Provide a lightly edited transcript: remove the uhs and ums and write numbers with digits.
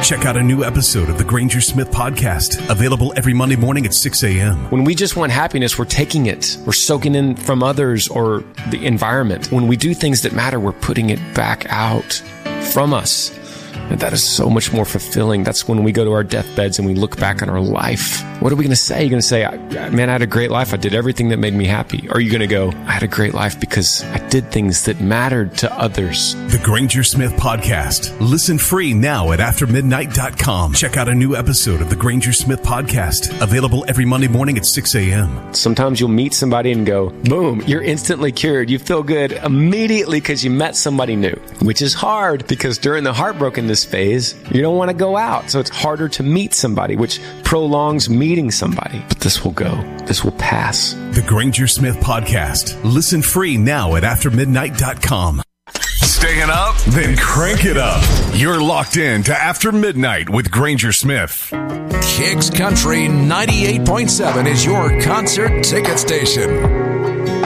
Check out a new episode of the Granger Smith Podcast, available every Monday morning at 6 a.m. When we just want happiness, we're taking it. We're soaking in from others or the environment. When we do things that matter, we're putting it back out from us. And that is so much more fulfilling. That's when we go to our deathbeds and we look back on our life. What are we going to say? You're going to say, man, I had a great life. I did everything that made me happy. Or are you going to go, I had a great life because I did things that mattered to others. The Granger Smith Podcast. Listen free now at aftermidnight.com. Check out a new episode of the Granger Smith Podcast, available every Monday morning at 6 a.m. Sometimes you'll meet somebody and go, boom, you're instantly cured. You feel good immediately because you met somebody new, which is hard because during the heartbrokenness phase, you don't want to go out. So it's harder to meet somebody, which prolongs meeting somebody. But this will go. This will pass. The Granger Smith Podcast. Listen free now at aftermidnight.com. Staying up? Then crank it up. You're locked in to After Midnight with Granger Smith. Kicks Country 98.7 is your concert ticket station.